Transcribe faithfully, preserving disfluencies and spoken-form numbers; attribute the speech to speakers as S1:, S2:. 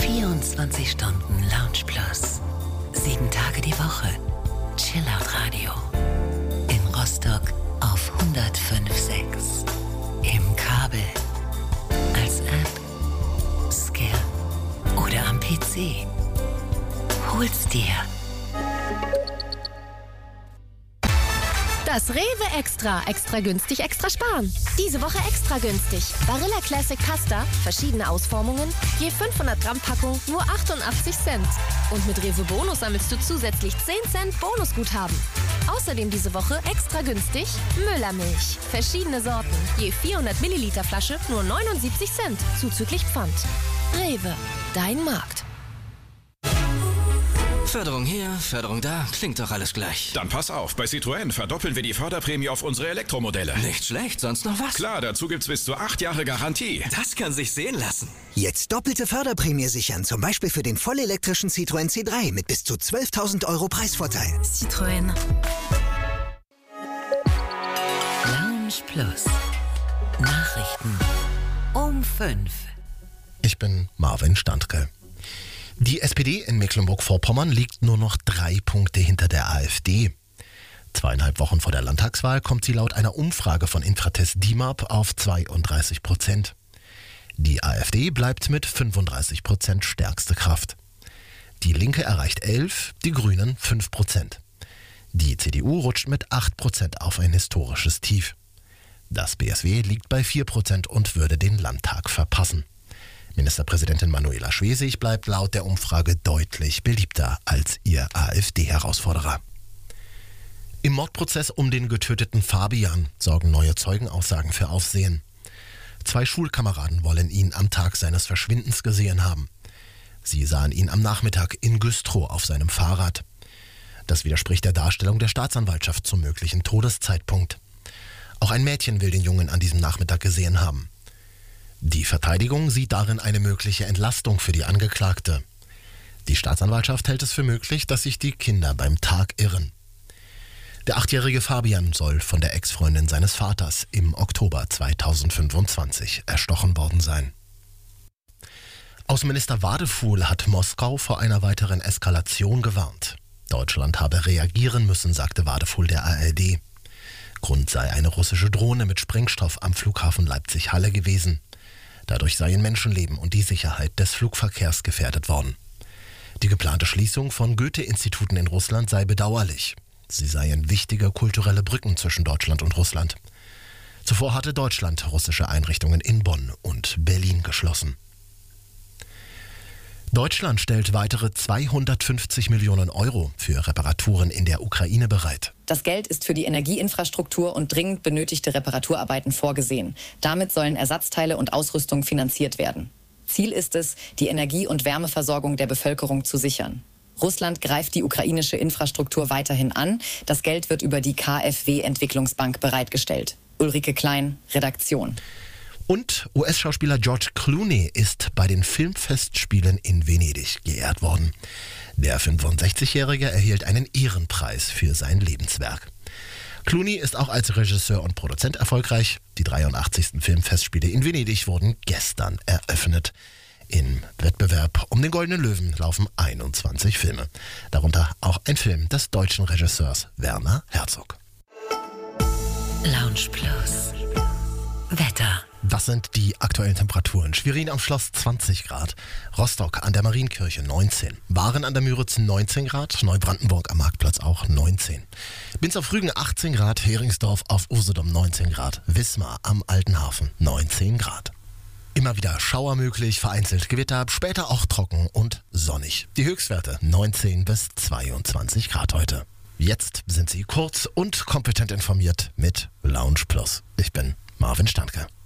S1: vierundzwanzig Stunden Lounge Plus. Sieben Tage die Woche. Chillout Radio. In Rostock auf hundertfünf Komma sechs. Im Kabel. Als App. Scan. Oder am P C. Hol's dir.
S2: Das Rewe Extra. Extra günstig, extra sparen. Diese Woche extra günstig. Barilla Classic Pasta, verschiedene Ausformungen, je fünfhundert Gramm Packung, nur achtundachtzig Cent. Und mit Rewe Bonus sammelst du zusätzlich zehn Cent Bonusguthaben. Außerdem diese Woche extra günstig Müllermilch. Verschiedene Sorten, je vierhundert Milliliter Flasche, nur neunundsiebzig Cent, zuzüglich Pfand. Rewe, dein Markt.
S3: Förderung hier, Förderung da, klingt doch alles gleich.
S4: Dann pass auf, bei Citroën verdoppeln wir die Förderprämie auf unsere Elektromodelle.
S3: Nicht schlecht, sonst noch was?
S4: Klar, dazu gibt's bis zu acht Jahre Garantie.
S3: Das kann sich sehen lassen.
S5: Jetzt doppelte Förderprämie sichern, zum Beispiel für den vollelektrischen Citroën C drei mit bis zu zwölftausend Euro Preisvorteil.
S1: Citroën. Lounge Plus. Nachrichten um fünf.
S6: Ich bin Marvin Standke. Die S P D in Mecklenburg-Vorpommern liegt nur noch drei Punkte hinter der AfD. Zweieinhalb Wochen vor der Landtagswahl kommt sie laut einer Umfrage von Infratest D I M A P auf zweiunddreißig Prozent. Die AfD bleibt mit fünfunddreißig Prozent stärkste Kraft. Die Linke erreicht elf, die Grünen fünf Prozent. Die C D U rutscht mit acht Prozent auf ein historisches Tief. Das B S W liegt bei vier Prozent und würde den Landtag verpassen. Ministerpräsidentin Manuela Schwesig bleibt laut der Umfrage deutlich beliebter als ihr AfD-Herausforderer. Im Mordprozess um den getöteten Fabian sorgen neue Zeugenaussagen für Aufsehen. Zwei Schulkameraden wollen ihn am Tag seines Verschwindens gesehen haben. Sie sahen ihn am Nachmittag in Güstrow auf seinem Fahrrad. Das widerspricht der Darstellung der Staatsanwaltschaft zum möglichen Todeszeitpunkt. Auch ein Mädchen will den Jungen an diesem Nachmittag gesehen haben. Die Verteidigung sieht darin eine mögliche Entlastung für die Angeklagte. Die Staatsanwaltschaft hält es für möglich, dass sich die Kinder beim Tag irren. Der achtjährige Fabian soll von der Ex-Freundin seines Vaters im Oktober zweitausendfünfundzwanzig erstochen worden sein. Außenminister Wadefuhl hat Moskau vor einer weiteren Eskalation gewarnt. Deutschland habe reagieren müssen, sagte Wadefuhl der A R D. Grund sei eine russische Drohne mit Sprengstoff am Flughafen Leipzig-Halle gewesen. Dadurch seien Menschenleben und die Sicherheit des Flugverkehrs gefährdet worden. Die geplante Schließung von Goethe-Instituten in Russland sei bedauerlich. Sie seien wichtige kulturelle Brücken zwischen Deutschland und Russland. Zuvor hatte Deutschland russische Einrichtungen in Bonn und Berlin geschlossen. Deutschland stellt weitere zweihundertfünfzig Millionen Euro für Reparaturen in der Ukraine bereit.
S7: Das Geld ist für die Energieinfrastruktur und dringend benötigte Reparaturarbeiten vorgesehen. Damit sollen Ersatzteile und Ausrüstung finanziert werden. Ziel ist es, die Energie- und Wärmeversorgung der Bevölkerung zu sichern. Russland greift die ukrainische Infrastruktur weiterhin an. Das Geld wird über die K f W-Entwicklungsbank bereitgestellt. Ulrike Klein, Redaktion.
S6: Und U S-Schauspieler George Clooney ist bei den Filmfestspielen in Venedig geehrt worden. Der fünfundsechzigjährige erhielt einen Ehrenpreis für sein Lebenswerk. Clooney ist auch als Regisseur und Produzent erfolgreich. Die dreiundachtzigsten Filmfestspiele in Venedig wurden gestern eröffnet. Im Wettbewerb um den Goldenen Löwen laufen einundzwanzig Filme. Darunter auch ein Film des deutschen Regisseurs Werner Herzog.
S1: Lounge Plus. Wetter.
S6: Das sind die aktuellen Temperaturen. Schwerin am Schloss zwanzig Grad, Rostock an der Marienkirche neunzehn, Waren an der Müritz neunzehn Grad, Neubrandenburg am Marktplatz auch neunzehn, Binz auf Rügen achtzehn Grad, Heringsdorf auf Usedom neunzehn Grad, Wismar am Altenhafen neunzehn Grad. Immer wieder Schauer möglich, vereinzelt Gewitter, später auch trocken und sonnig. Die Höchstwerte neunzehn bis zweiundzwanzig Grad heute. Jetzt sind Sie kurz und kompetent informiert mit Lounge Plus. Ich bin Marvin Standke.